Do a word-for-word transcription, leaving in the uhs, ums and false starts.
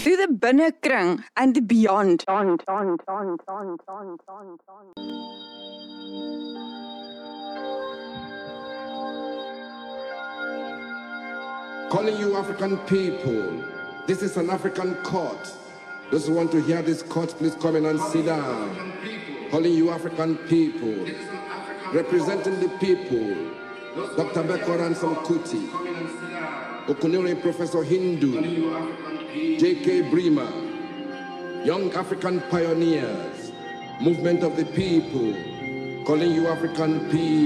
through the binnekring and beyond. Calling you African people, this is an African court. Those who want to hear this court, please come in and sit down. Calling you African people, representing the people, Doctor Beko Ransom Kuti, Okunere Professor Hindu, J K Brima, Young African Pioneers, Movement of the People, calling you African people.